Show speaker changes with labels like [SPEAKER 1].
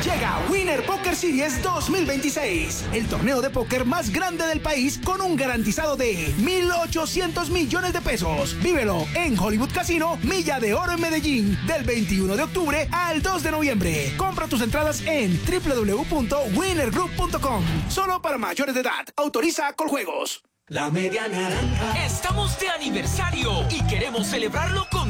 [SPEAKER 1] Llega Winner Poker Series 2026, el torneo de póker más grande del país con un garantizado de 1.800 millones de pesos. Vívelo en Hollywood Casino, Milla de Oro en Medellín, del 21 de octubre al 2 de noviembre. Compra tus entradas en www.winnergroup.com. Solo para mayores de edad. Autoriza Coljuegos.
[SPEAKER 2] La media naranja.
[SPEAKER 3] Estamos de aniversario y queremos celebrarlo con